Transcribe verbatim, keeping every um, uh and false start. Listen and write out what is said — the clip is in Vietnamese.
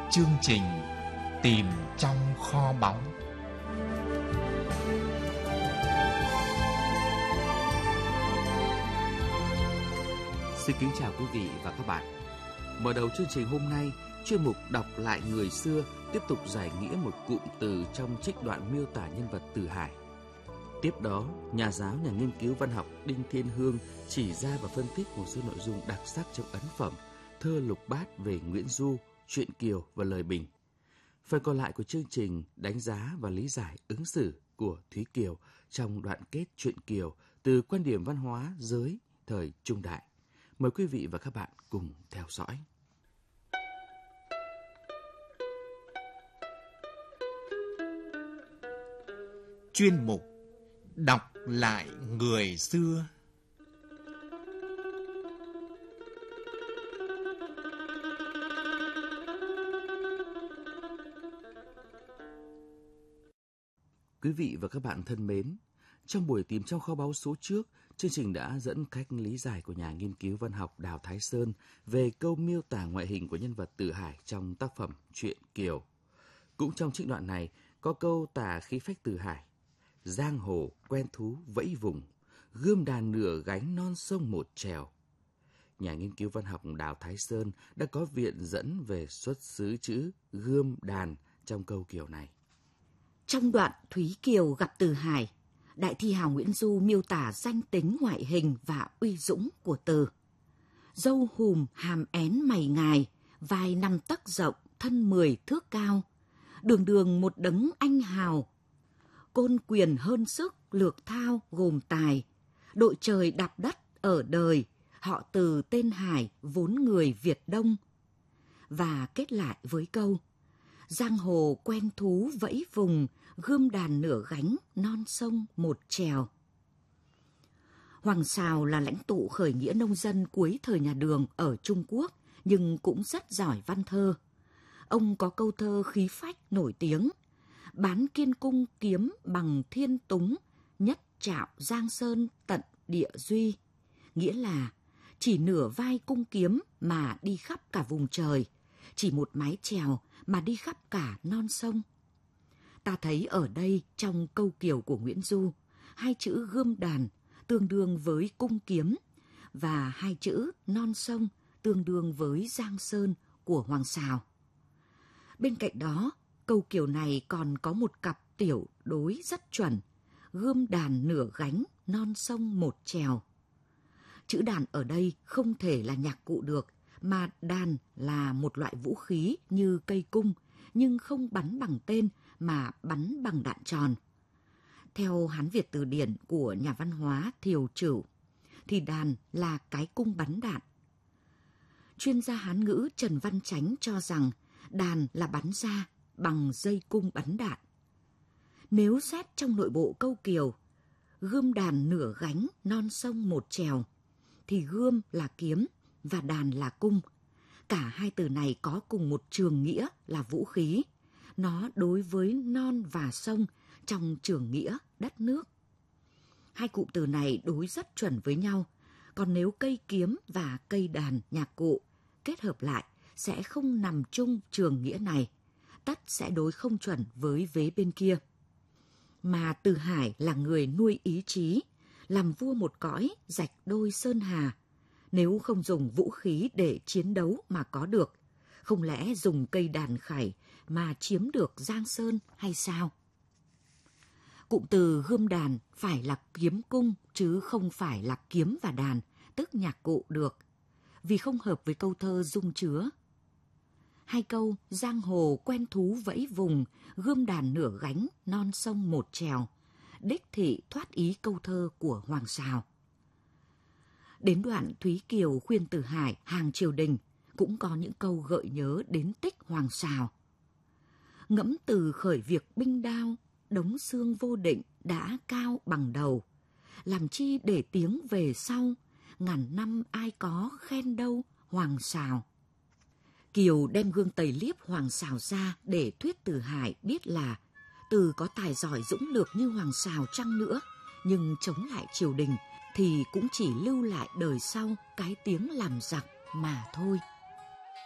chương trình Tìm trong kho báu. Xin kính chào quý vị và các bạn. Mở đầu chương trình hôm nay, chuyên mục Đọc lại người xưa tiếp tục giải nghĩa một cụm từ trong trích đoạn miêu tả nhân vật Từ Hải. Tiếp đó, nhà giáo, nhà nghiên cứu văn học Đinh Thiên Hương chỉ ra và phân tích một số nội dung đặc sắc trong ấn phẩm Thơ Lục Bát về Nguyễn Du, Truyện Kiều và Lời Bình. Phần còn lại của chương trình đánh giá và lý giải ứng xử của Thúy Kiều trong đoạn kết Truyện Kiều từ quan điểm văn hóa giới thời trung đại. Mời quý vị và các bạn cùng theo dõi. Chuyên mục Đọc lại người xưa. Quý vị và các bạn thân mến, trong buổi tìm trong kho báu số trước, chương trình đã dẫn cách lý giải của nhà nghiên cứu văn học Đào Thái Sơn về câu miêu tả ngoại hình của nhân vật Từ Hải trong tác phẩm Truyện Kiều. Cũng trong trích đoạn này, có câu tả khí phách Từ Hải: giang hồ quen thú vẫy vùng, gươm đàn nửa gánh non sông một trèo. Nhà nghiên cứu văn học Đào Thái Sơn đã có viện dẫn về xuất xứ chữ gươm đàn trong câu Kiều này. Trong đoạn Thúy Kiều gặp Từ Hải, đại thi hào Nguyễn Du miêu tả danh tính, ngoại hình và uy dũng của Từ. Râu hùm, hàm én mày ngài, vai năm tấc rộng, thân mười thước cao, đường đường một đấng anh hào. Côn quyền hơn sức, lược thao gồm tài, đội trời đạp đất ở đời, họ Từ tên Hải vốn người Việt Đông. Và kết lại với câu: giang hồ quen thú vẫy vùng, gươm đàn nửa gánh, non sông một trèo. Hoàng Sào là lãnh tụ khởi nghĩa nông dân cuối thời nhà Đường ở Trung Quốc, nhưng cũng rất giỏi văn thơ. Ông có câu thơ khí phách nổi tiếng: bán kiên cung kiếm bằng thiên túng, nhất trạo giang sơn tận địa duy. Nghĩa là chỉ nửa vai cung kiếm mà đi khắp cả vùng trời, chỉ một mái chèo mà đi khắp cả non sông. Ta thấy ở đây trong câu Kiều của Nguyễn Du, hai chữ gươm đàn tương đương với cung kiếm và hai chữ non sông tương đương với giang sơn của Hoàng Sào. Bên cạnh đó, câu Kiều này còn có một cặp tiểu đối rất chuẩn: gươm đàn nửa gánh, non sông một trèo. Chữ đàn ở đây không thể là nhạc cụ được, mà đàn là một loại vũ khí như cây cung, nhưng không bắn bằng tên mà bắn bằng đạn tròn. Theo Hán Việt Từ Điển của nhà văn hóa Thiều Trửu, thì đàn là cái cung bắn đạn. Chuyên gia Hán ngữ Trần Văn Chánh cho rằng đàn là bắn ra bằng dây cung bắn đạn. Nếu xét trong nội bộ câu Kiều, gươm đàn nửa gánh, non sông một trèo, thì gươm là kiếm và đàn là cung. Cả hai từ này có cùng một trường nghĩa là vũ khí. Nó đối với non và sông trong trường nghĩa đất nước. Hai cụm từ này đối rất chuẩn với nhau. Còn nếu cây kiếm và cây đàn, nhạc cụ kết hợp lại sẽ không nằm chung trường nghĩa này. Tất sẽ đối không chuẩn với vế bên kia. Mà Từ Hải là người nuôi ý chí, làm vua một cõi, rạch đôi sơn hà. Nếu không dùng vũ khí để chiến đấu mà có được, không lẽ dùng cây đàn khải mà chiếm được giang sơn hay sao? Cụm từ gươm đàn phải là kiếm cung chứ không phải là kiếm và đàn, tức nhạc cụ được, vì không hợp với câu thơ dung chứa. Hai câu giang hồ quen thú vẫy vùng, gươm đàn nửa gánh, non sông một trèo đích thị thoát ý câu thơ của Hoàng Sào. Đến đoạn Thúy Kiều khuyên Từ Hải hàng triều đình cũng có những câu gợi nhớ đến tích Hoàng Sào. Ngẫm từ khởi việc binh đao, đống xương vô định đã cao bằng đầu. Làm chi để tiếng về sau, ngàn năm ai có khen đâu Hoàng Sào. Kiều đem gương tẩy liếp Hoàng Sào ra để thuyết Từ Hải biết là Từ có tài giỏi dũng lược như Hoàng Sào chăng nữa, nhưng chống lại triều đình thì cũng chỉ lưu lại đời sau cái tiếng làm giặc mà thôi.